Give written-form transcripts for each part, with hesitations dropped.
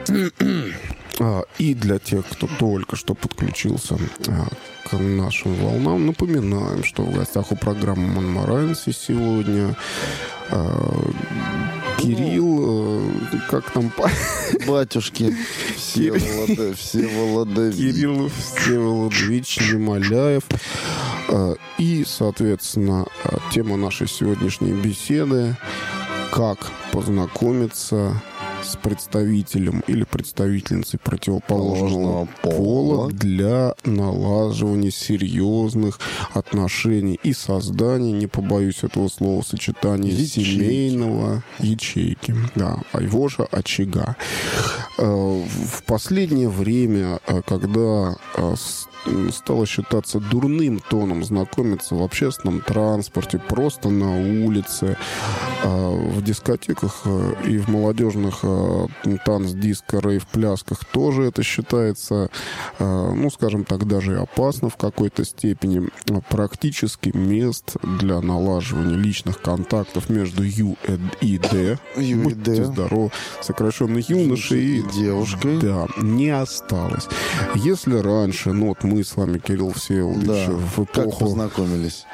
И для тех, кто только что подключился к нашим волнам, напоминаем, что в гостях у программы «Монмаранси» сегодня Кирилл, как там... Батюшки Всеволодович. Кирилл Всеволодович Немоляев. И, соответственно, тема нашей сегодняшней беседы — как познакомиться с представителем или представительницей противоположного пола для налаживания серьезных отношений и создания, не побоюсь этого словосочетания, семейного ячейки, да, а его же очага. В последнее время, когда стало считаться дурным тоном знакомиться в общественном транспорте, просто на улице, в дискотеках и в молодежных танц-диско, рейв-плясках тоже это считается, ну, скажем так, даже и опасно в какой-то степени. Практически мест для налаживания личных контактов между Ю и Д, будьте здоровы, сокращенно юношей и девушкой, да, не осталось. Если раньше, ну вот мы с вами, Кирилл Всеволодович, в эпоху... Как познакомились?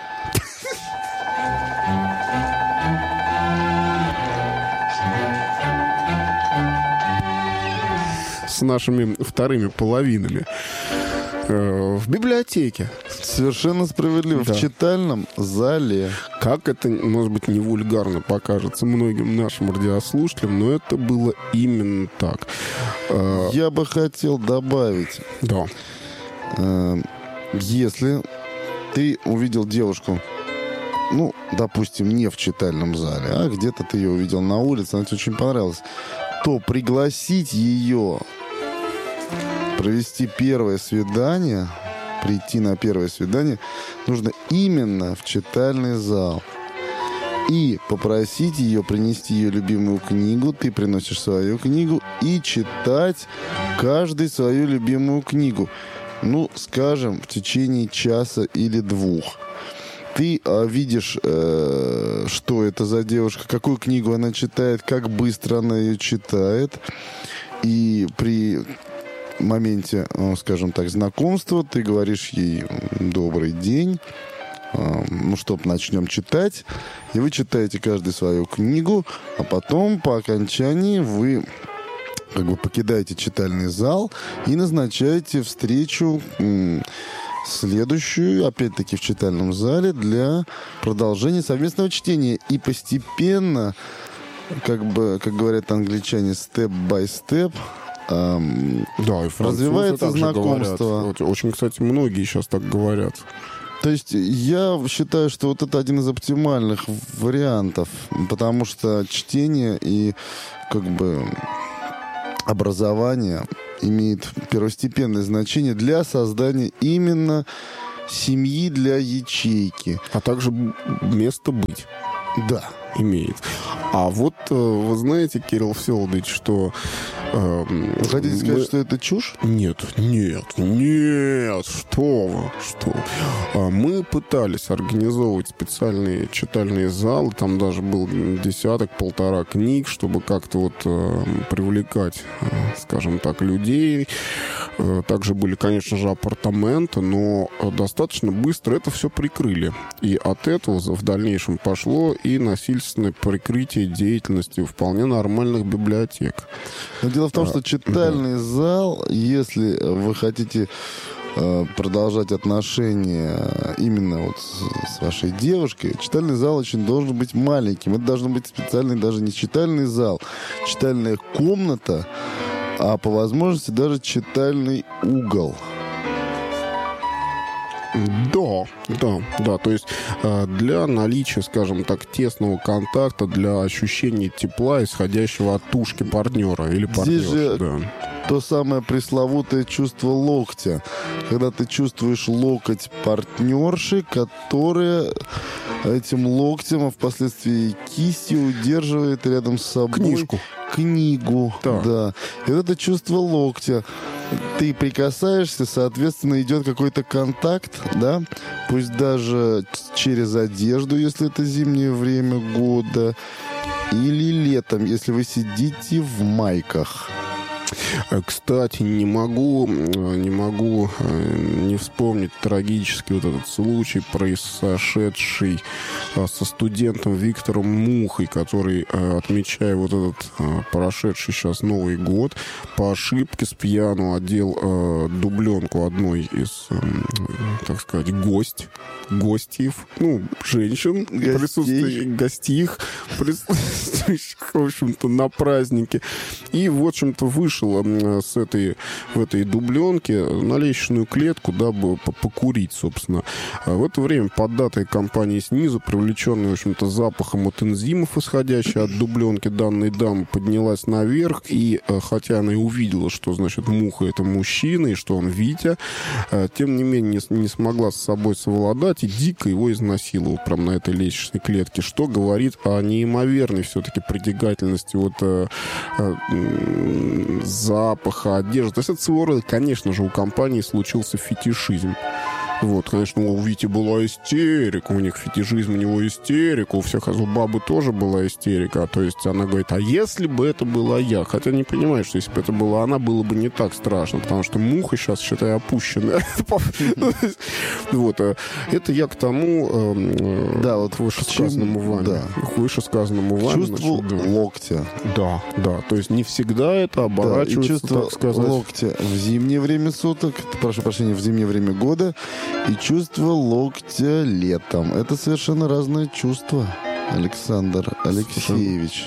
С нашими вторыми половинами. В библиотеке. Совершенно справедливо. Да. В читальном зале. Как это, может быть, не вульгарно покажется многим нашим радиослушателям, но это было именно так. Я бы хотел добавить. Да. Если ты увидел девушку, ну, допустим, не в читальном зале, а где-то ты ее увидел на улице, она тебе очень понравилась, то пригласить ее провести первое свидание, прийти на первое свидание, нужно именно в читальный зал. И попросить ее принести ее любимую книгу, ты приносишь свою книгу, и читать каждый свою любимую книгу. Ну, скажем, в течение часа или двух. Ты видишь, что это за девушка, какую книгу она читает, как быстро она ее читает. И при моменте, скажем так, знакомства ты говоришь ей «добрый день», ну что, начнем читать. И вы читаете каждый свою книгу, а потом по окончании вы как бы покидаете читальный зал и назначаете встречу следующую, опять-таки в читальном зале, для продолжения совместного чтения. И постепенно, как говорят англичане, step-by-step, да, и развивается знакомство. Вот, очень, кстати, многие сейчас так говорят. То есть я считаю, что вот это один из оптимальных вариантов, потому что чтение и как бы образование имеет первостепенное значение для создания именно семьи для ячейки. А также место быть. Да. Имеет. А вот вы знаете, Кирилл Всеволодович, что... Вы хотите сказать, что это чушь? Нет, что вы. Мы пытались организовывать специальные читальные залы, там даже был десяток-полтора книг, чтобы как-то вот привлекать, скажем так, людей. Также были, конечно же, апартаменты, но достаточно быстро это все прикрыли. И от этого в дальнейшем пошло и насильственное прикрытие деятельности вполне нормальных библиотек. Но дело в том, что читальный зал, если вы хотите продолжать отношения именно вот с вашей девушкой, читальный зал очень должен быть маленьким. Это должен быть специальный даже не читальный зал, читальная комната, а по возможности даже читальный угол. Да. То есть для наличия, скажем так, тесного контакта, для ощущения тепла, исходящего от тушки партнера или партнерши. Здесь же то самое пресловутое чувство локтя. Когда ты чувствуешь локоть партнерши, которая этим локтем, а впоследствии кистью удерживает рядом с собой книгу. Да. И вот это чувство локтя. Ты прикасаешься, соответственно, идет какой-то контакт, да, пусть даже через одежду, если это зимнее время года, или летом, если вы сидите в майках. Кстати, не могу не вспомнить трагический вот этот случай, произошедший со студентом Виктором Мухой, который, отмечая вот этот прошедший сейчас Новый год, по ошибке с пьяну одел дубленку одной из, так сказать, гостьев, женщин, гостьих, присутствующих, в общем-то, на празднике. И, в общем-то, вышел в этой дубленке на лестничную клетку, дабы покурить, собственно. В это время поддатая компания снизу, привлеченная, в общем-то, запахом от энзимов, исходящей от дубленки данной дамы, поднялась наверх, и хотя она и увидела, что, значит, Муха — это мужчина, и что он Витя, тем не менее не смогла с собой совладать и дико его изнасиловала прямо на этой лестничной клетке, что говорит о неимоверной все-таки притягательности запаха, одежды. То есть это своего рода, конечно же, у компании случился фетишизм. Вот, конечно, у Вити была истерика, у них фетишизм, у него истерика, у всех у бабы тоже была истерика. То есть она говорит, а если бы это была я? Хотя не понимаю, что если бы это была она, было бы не так страшно, потому что Муха сейчас, считай, опущенная. Вот, это я к тому, вот вышесказанному вами. Вышесказанному вами. Чувству локтя. Да, то есть не всегда это оборачивается, так сказать. Локтя в зимнее время суток, прошу прощения, в зимнее время года, и чувство локтя летом. Это совершенно разные чувства, Александр Алексеевич.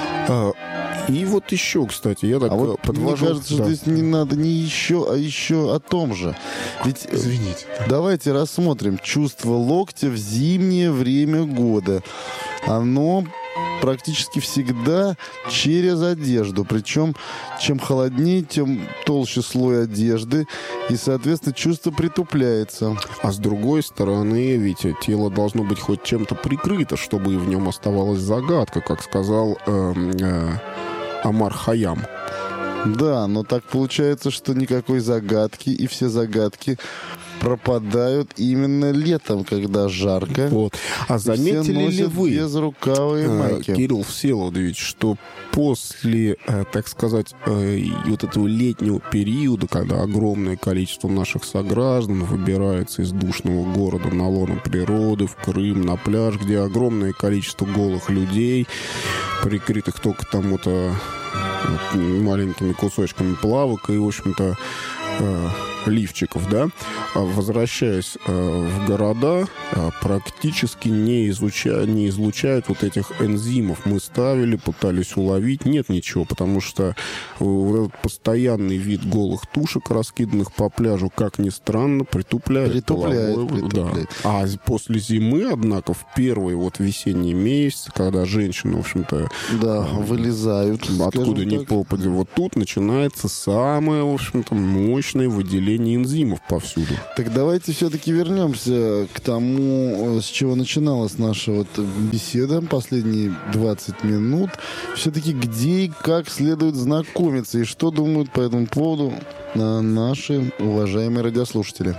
И вот еще, кстати, я так подвожу... Мне кажется, что здесь не надо не еще, а еще о том же. Ведь, извините. Давайте рассмотрим. Чувство локтя в зимнее время года. Оно практически всегда через одежду. Причем, чем холоднее, тем толще слой одежды. И, соответственно, чувство притупляется. А с другой стороны, ведь тело должно быть хоть чем-то прикрыто, чтобы в нем оставалась загадка, как сказал Омар Хайям. Да, но так получается, что никакой загадки, и все загадки пропадают именно летом, когда жарко. Вот. А заметили ли вы, безрукавые майки? Кирилл Всеволодович, что после, так сказать, вот этого летнего периода, когда огромное количество наших сограждан выбирается из душного города на лоно природы, в Крым, на пляж, где огромное количество голых людей, прикрытых только там маленькими кусочками плавок и, в общем-то, лифчиков, да, возвращаясь в города, практически не излучают вот этих энзимов. Мы ставили, пытались уловить, нет ничего, потому что вот этот постоянный вид голых тушек, раскиданных по пляжу, как ни странно, притупляет. Да. А после зимы, однако, в первые весенние месяцы, когда женщины, в общем-то, вылезают, откуда ни попадя, вот тут начинается самое, в общем-то, мощное выделение энзимов повсюду. Так давайте все-таки вернемся к тому, с чего начиналась наша беседа последние 20 минут. Все-таки где и как следует знакомиться, и что думают по этому поводу наши уважаемые радиослушатели.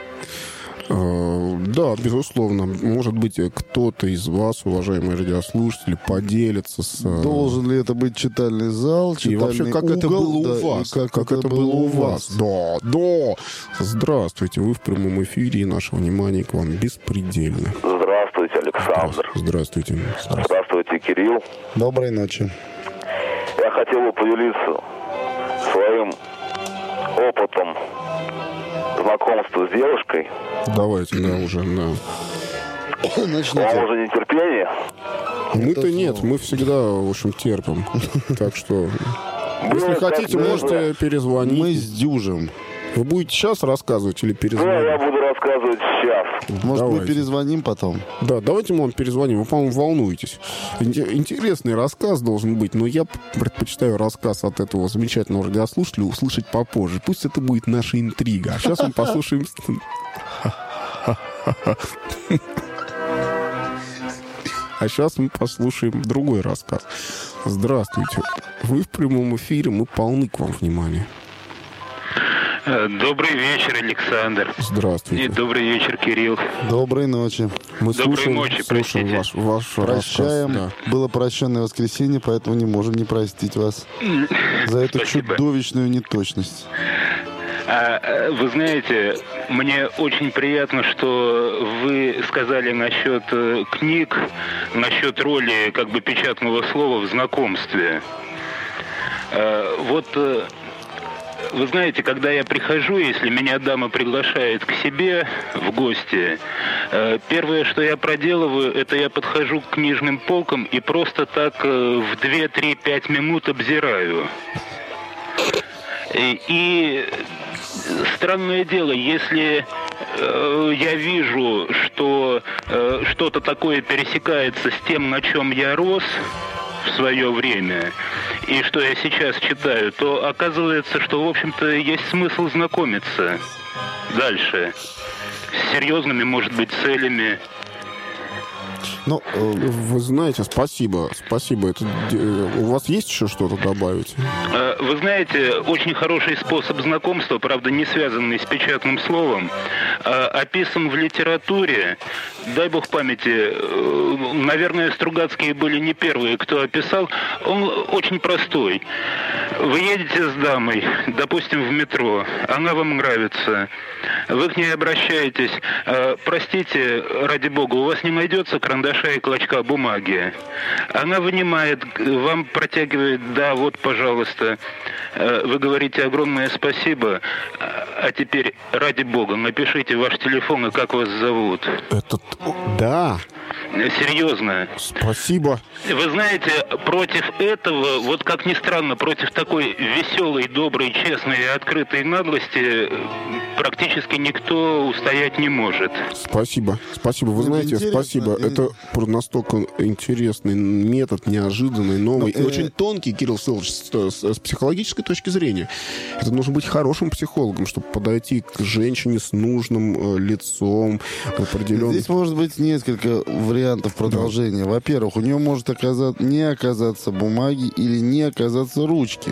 Да, безусловно. Может быть, кто-то из вас, уважаемые радиослушатели, поделится с... Должен ли это быть читальный зал, читальный и вообще, как угол, это было у вас? Как это было у вас? Да. Здравствуйте, вы в прямом эфире, и наше внимание к вам беспредельно. Здравствуйте, Александр. Здравствуйте. Здравствуйте, Кирилл. Доброй ночи. Я хотел бы поделиться своим опытом знакомства с девушкой. Давайте, уже, да. Начните. Вам уже нетерпение? Мы-то нет, мы всегда, в общем, терпим. Так что, если хотите, можете перезвонить. Мы сдюжим. Вы будете сейчас рассказывать или перезвонить? Да, я буду рассказывать сейчас. Может, мы перезвоним потом? Да, давайте мы вам перезвоним. Вы, по-моему, волнуетесь. Интересный рассказ должен быть, но я предпочитаю рассказ от этого замечательного радиослушателя услышать попозже. Пусть это будет наша интрига. А сейчас мы послушаем... А сейчас мы послушаем другой рассказ. Здравствуйте. Вы в прямом эфире, мы полны к вам внимания. Добрый вечер, Александр. Здравствуйте. И добрый вечер, Кирилл. Доброй ночи. Мы Доброй ночи, слушаем ваш Прощаем. рассказ. Да. Было прощенное воскресенье, поэтому не можем не простить вас за эту Спасибо. чудовищную неточность. Вы знаете, мне очень приятно, что вы сказали насчет книг, насчет роли как бы печатного слова в знакомстве. Вот вы знаете, когда я прихожу, если меня дама приглашает к себе в гости, первое, что я проделываю, это я подхожу к книжным полкам и просто так в 2-3-5 минут обзираю. И странное дело, если я вижу, что что-то такое пересекается с тем, на чем я рос в свое время, и что я сейчас читаю, то оказывается, что, в общем-то, есть смысл знакомиться дальше с серьезными, может быть, целями. Ну, Вы знаете, спасибо. Это, у вас есть еще что-то добавить? Вы знаете, очень хороший способ знакомства, правда, не связанный с печатным словом, описан в литературе. Дай бог памяти, наверное, Стругацкие были не первые, кто описал. Он очень простой. Вы едете с дамой, допустим, в метро, она вам нравится. Вы к ней обращаетесь. Простите, ради бога, у вас не найдется карандаша и клочка бумаги? Она вынимает, вам протягивает, да, вот, пожалуйста. Вы говорите огромное спасибо. А теперь, ради бога, напишите ваш телефон и как вас зовут. Да. Серьезно. Спасибо. Вы знаете, против этого, вот как ни странно, против такой веселой, доброй, честной и открытой наглости практически никто устоять не может. Спасибо. Вы знаете, спасибо. Это настолько интересный метод, неожиданный, новый и очень тонкий, Кирилл Всеволодович, с психологической точки зрения. Это нужно быть хорошим психологом, чтобы подойти к женщине с нужным лицом определенным. Здесь может быть несколько вариантов продолжения. Да. Во-первых, у нее может не оказаться бумаги или не оказаться ручки.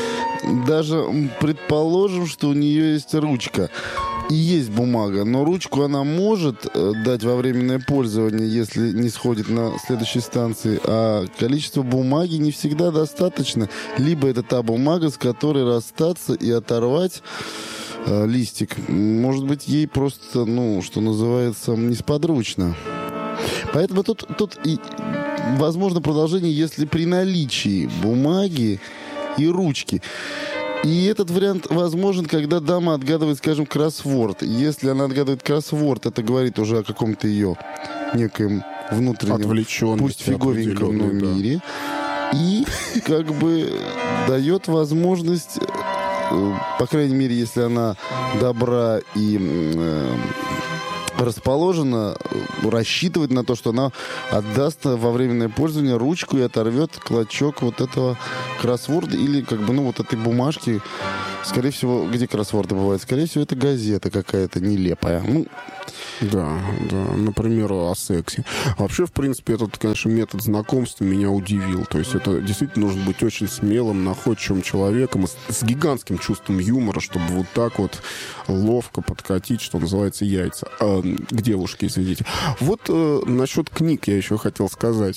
Даже предположим, что у нее есть ручка и есть бумага, но ручку она может дать во временное пользование, если не сходит на следующей станции, а количество бумаги не всегда достаточно. Либо это та бумага, с которой расстаться и оторвать листик. Может быть, ей просто, что называется, несподручно. Поэтому тут и возможно продолжение, если при наличии бумаги и ручки. И этот вариант возможен, когда дама отгадывает, скажем, кроссворд. Если она отгадывает кроссворд, это говорит уже о каком-то ее некоем внутреннем, пусть фиговеньком, но мире. И как бы дает возможность, по крайней мере, если она добра и расположена, рассчитывать на то, что она отдаст во временное пользование ручку и оторвет клочок вот этого кроссворда или вот этой бумажки. Скорее всего, где кроссворды бывают? Скорее всего, это газета какая-то нелепая. Да, например, о сексе. Вообще, в принципе, этот, конечно, метод знакомства меня удивил. То есть это действительно нужно быть очень смелым, находчивым человеком с гигантским чувством юмора, чтобы вот так вот ловко подкатить, что называется, яйца. К девушке, извините. Вот насчет книг я еще хотел сказать.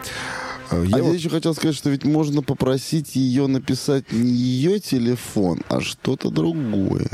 Я еще хотел сказать, что ведь можно попросить ее написать не ее телефон, а что-то другое.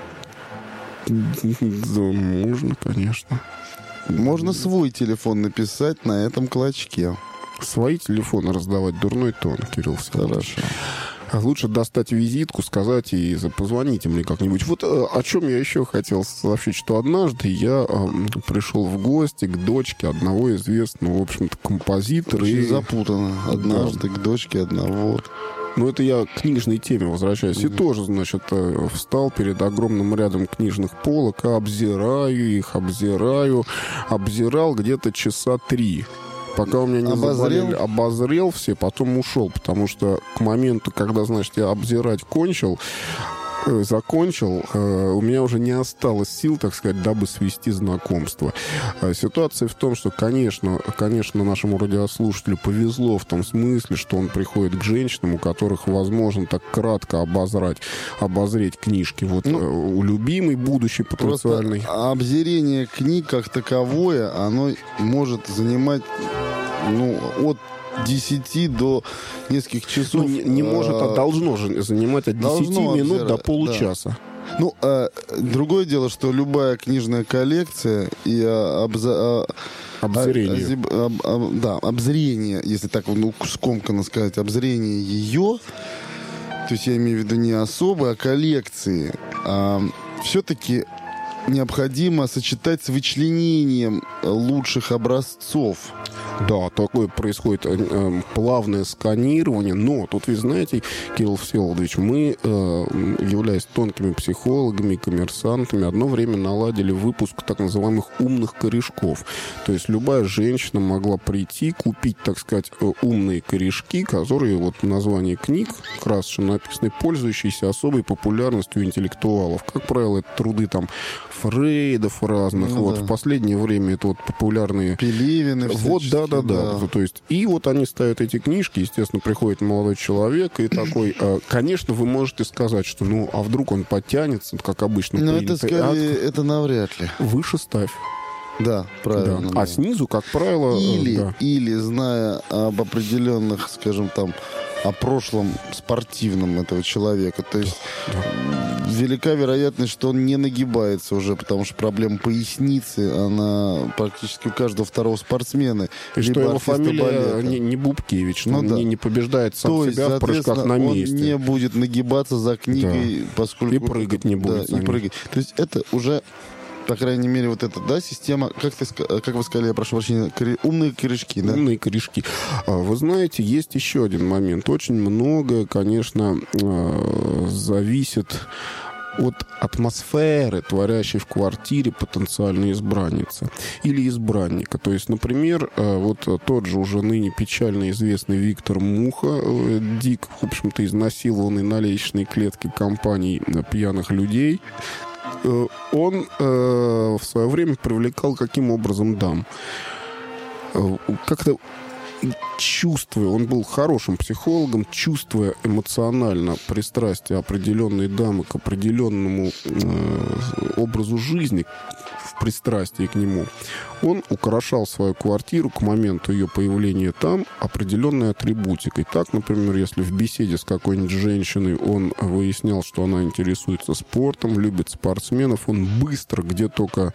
Да, можно, конечно. Можно свой телефон написать на этом клочке. Свои телефоны раздавать — дурной тон, Кирилл Всеволодович. Хорошо. Лучше достать визитку, сказать и позвоните мне как-нибудь. Вот о чем я еще хотел сообщить, что однажды я пришел в гости к дочке одного известного, в общем-то, композитора. Очень запутанно. Однажды к дочке одного. Это я к книжной теме возвращаюсь. И тоже, значит, встал перед огромным рядом книжных полок, обзирал где-то часа 3. Пока у меня не заболели, обозрел все, потом ушел, потому что к моменту, когда, значит, я обзирать кончил, закончил, у меня уже не осталось сил, так сказать, дабы свести знакомство. Ситуация в том, что, конечно, нашему радиослушателю повезло в том смысле, что он приходит к женщинам, у которых возможно так кратко обозреть книжки. Вот у любимой, будущей, потенциальной. Просто обзрение книг как таковое, оно может занимать от 10 до нескольких часов. Не может, а должно же занимать от 10 минут до получаса. Да. Другое дело, что любая книжная коллекция и обзрение, если так скомканно сказать, обзрение ее, то есть я имею в виду не особо, а коллекции, все-таки необходимо сочетать с вычленением лучших образцов. Да, такое происходит плавное сканирование, но тут, вы знаете, Кирилл Всеволодович, мы, являясь тонкими психологами, коммерсантами, одно время наладили выпуск так называемых умных корешков. То есть любая женщина могла прийти, купить, так сказать, умные корешки, которые, вот название книг красочно написаны, пользующиеся особой популярностью интеллектуалов. Как правило, это труды там Фрейдов разных. В последнее время это вот популярные... Пелевины. Да. То есть, и вот они ставят эти книжки, естественно, приходит молодой человек и такой, конечно, вы можете сказать, что, а вдруг он подтянется, как обычно. Но это скорее, это навряд ли. Выше ставь. Да, правильно. Да. А снизу, как правило... Или, зная об определенных, скажем, там, о прошлом спортивном этого человека. То есть велика вероятность, что он не нагибается уже, потому что проблема поясницы, она практически у каждого второго спортсмена. И что его фамилия не Бубкевич, не побеждает сам себя в прыжках на месте. Он не будет нагибаться за книгой, поскольку... И прыгать не будет. И прыгать. То есть это уже... По крайней мере, вот эта, система, как вы сказали, я прошу прощения, умные корешки, да? Умные корешки. Вы знаете, есть еще один момент. Очень многое, конечно, зависит от атмосферы, творящей в квартире потенциальной избранницы или избранника. То есть, например, вот тот же уже ныне печально известный Виктор Муха, Дик, в общем-то, изнасилованный на лестничной клетке компаний пьяных людей, он в свое время привлекал каким образом дам? Как-то чувствуя, он был хорошим психологом, чувствуя эмоционально пристрастие определенной дамы к определенному образу жизни, в пристрастии к нему, он украшал свою квартиру к моменту ее появления там определенной атрибутикой. Так, например, если в беседе с какой-нибудь женщиной он выяснял, что она интересуется спортом, любит спортсменов, он быстро, где только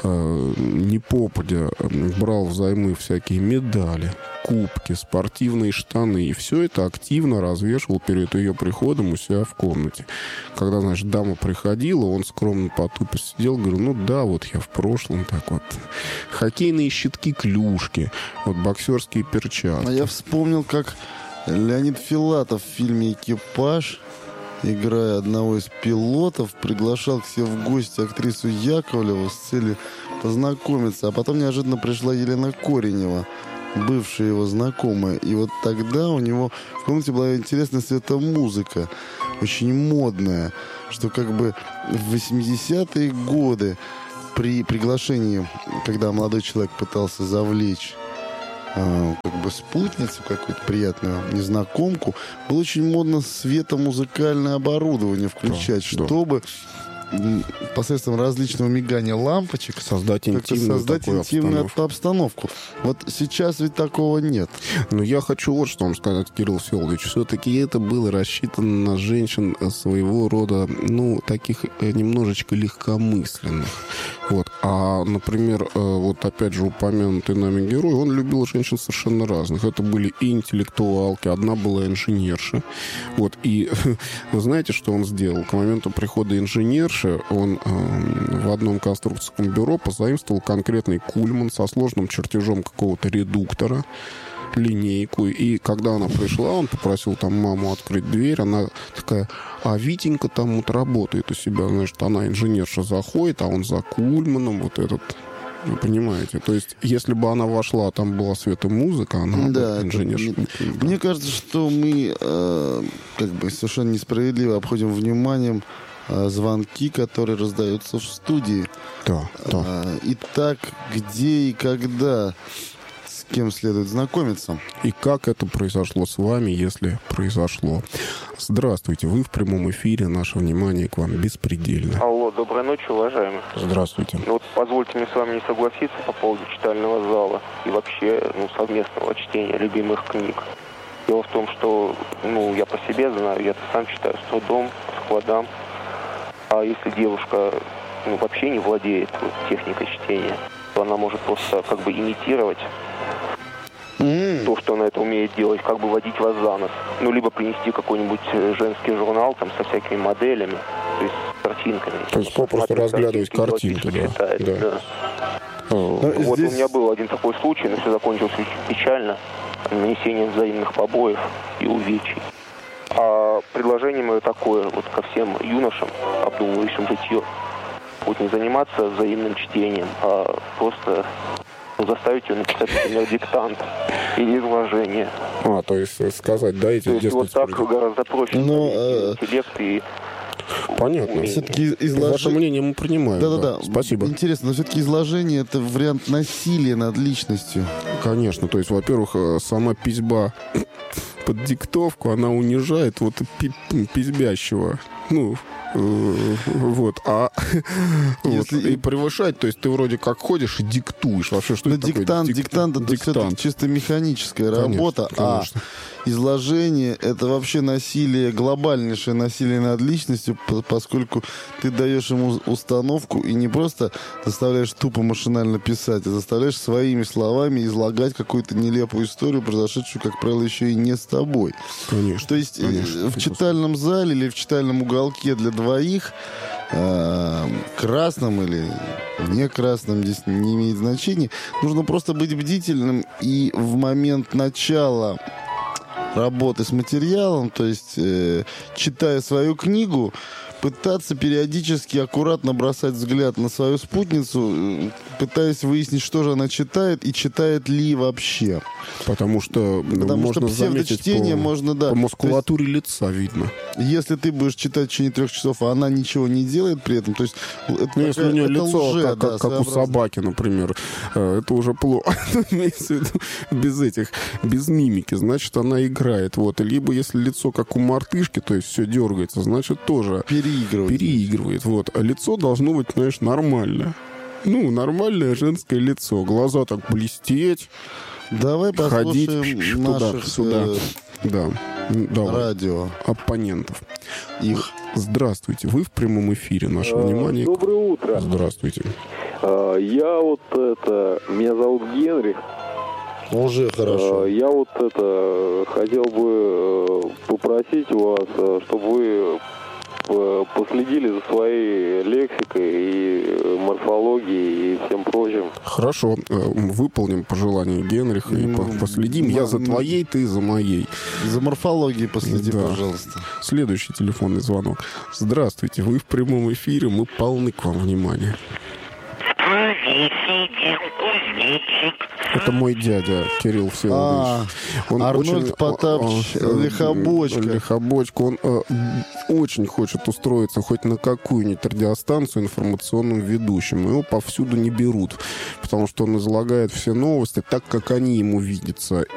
не попадя, брал взаймы всякие медали, кубки, спортивные штаны, и все это активно развешивал перед ее приходом у себя в комнате. Когда, значит, дама приходила, он скромно потупясь сидел, говорил, вот я в прошлом так вот. Хоккейные щитки-клюшки, вот боксерские перчатки. А я вспомнил, как Леонид Филатов в фильме «Экипаж», играя одного из пилотов, приглашал к себе в гости актрису Яковлеву с целью познакомиться, а потом неожиданно пришла Елена Коренева, бывшая его знакомая. И вот тогда у него в комнате была интересная светомузыка, очень модная, что как бы в 80-е годы при приглашении, когда молодой человек пытался завлечь спутницу, какую-то приятную незнакомку, было очень модно светомузыкальное оборудование включать, чтобы посредством различного мигания лампочек создать интимную обстановку. Вот сейчас ведь такого нет. Но я хочу вот что вам сказать, Кирилл Всеволодович. Все-таки это было рассчитано на женщин своего рода, таких немножечко легкомысленных. Вот. А, например, вот опять же упомянутый нами герой, он любил женщин совершенно разных. Это были и интеллектуалки, одна была инженерша. Вот. И вы знаете, что он сделал? К моменту прихода инженерши он в одном конструкторском бюро позаимствовал конкретный кульман со сложным чертежом какого-то редуктора, линейку. И когда она пришла, он попросил там маму открыть дверь. Она такая, Витенька там вот работает у себя. Значит, она инженерша заходит, а он за кульманом вот этот... Вы понимаете? То есть, если бы она вошла, там была светомузыка, она бы инженерша. Мне кажется, что мы совершенно несправедливо обходим вниманием звонки, которые раздаются в студии. Да, да. Итак, где и когда, с кем следует знакомиться? И как это произошло с вами, если произошло? Здравствуйте, вы в прямом эфире, наше внимание к вам беспредельно. Алло, доброй ночи, уважаемый. Здравствуйте. Ну вот позвольте мне с вами не согласиться по поводу читального зала и вообще совместного чтения любимых книг. Дело в том, что я по себе знаю, я-то сам читаю с трудом, по складам. А если девушка вообще не владеет техникой чтения, то она может просто как бы имитировать то, что она это умеет делать, как бы водить вас за нос. Либо принести какой-нибудь женский журнал там со всякими моделями, то есть с картинками. То есть попросту разглядывать картинки, да. Вот у меня был один такой случай, но все закончилось очень печально, нанесением взаимных побоев и увечий. А предложение мое такое вот ко всем юношам, обдумывающим житье, вот не заниматься взаимным чтением, а просто заставить ее написать, например, диктант или изложение. То есть сказать, да, эти... То есть вот так гораздо проще интеллект и... Понятно. Все-таки Ваше мнение мы принимаем. Да. Спасибо. Интересно, но все-таки изложение — это вариант насилия над личностью. Конечно. То есть, во-первых, сама письба под диктовку, она унижает письбящего. И превышать, то есть ты вроде как ходишь и диктуешь. Вообще, что это такое? Диктант — это все-таки чисто механическая работа, конечно. А изложение — это вообще насилие, глобальнейшее насилие над личностью, поскольку ты даешь ему установку и не просто заставляешь тупо машинально писать, а заставляешь своими словами излагать какую-то нелепую историю, произошедшую, как правило, еще и не с тобой. Конечно. То есть в читальном зале или в читальном уголке для двоих, красным или не красным, здесь не имеет значения, нужно просто быть бдительным и в момент начала работы с материалом, то есть читая свою книгу, пытаться периодически аккуратно бросать взгляд на свою спутницу, пытаясь выяснить, что же она читает и читает ли вообще. Потому что можно заметить по мускулатуре лица видно. Если ты будешь читать в течение 3 часов, а она ничего не делает при этом, то есть... если у нее лицо, как у собаки, например, это уже плохо. Имеется в виду без мимики, значит, она играет. Либо если лицо, как у мартышки, то есть все дергается, значит, тоже... Переигрывает. А лицо должно быть, знаешь, нормальное. Нормальное женское лицо. Глаза так блестеть. Давай ходить наших радио оппонентов. Их. Здравствуйте. Вы в прямом эфире. Наше внимание. Доброе утро. Здравствуйте. Я меня зовут Генрих. Уже хорошо. Я хотел бы попросить вас, чтобы вы последили за своей лексикой и морфологией и всем прочим. Хорошо, выполним пожелание Генриха и последим. Я за твоей, ты за моей. За морфологией последи, пожалуйста. Следующий телефонный звонок. Здравствуйте, вы в прямом эфире, мы полны к вам внимания. Это мой дядя Кирилл Всеволодович. Арнольд Потапович Лихобочка. Он очень хочет устроиться хоть на какую-нибудь радиостанцию информационным ведущим. Его повсюду не берут, потому что он излагает все новости так, как они ему видятся.